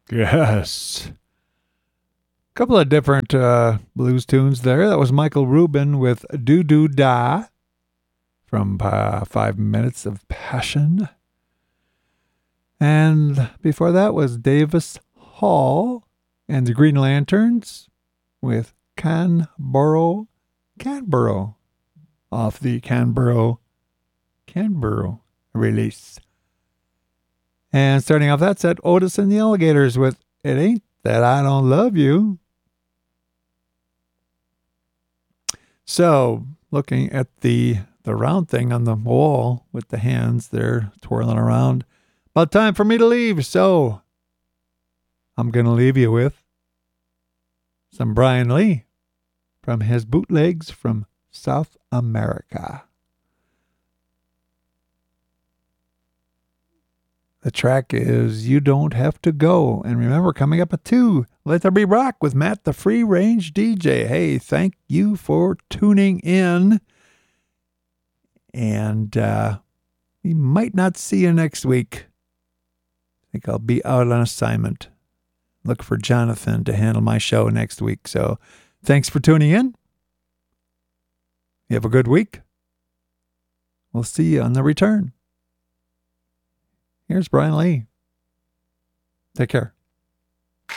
Yes. Couple of different blues tunes there. That was Michael Rubin with Do Do Da from 5 Minutes of Passion. And before that was Davis Hall and the Green Lanterns with Canberra off the Canberra release. And starting off that set, Otis and the Alligators with It Ain't That I Don't Love You. So, looking at the round thing on the wall with the hands there twirling around, about time for me to leave. So, I'm going to leave you with some Brian Lee from his bootlegs from South America. The track is You Don't Have to Go. And remember, coming up at 2, Let There Be Rock with Matt the Free Range DJ. Hey, thank you for tuning in. And we might not see you next week. I think I'll be out on assignment. Look for Jonathan to handle my show next week. So thanks for tuning in. You have a good week. We'll see you on the return. Here's Brian Lee. Take care.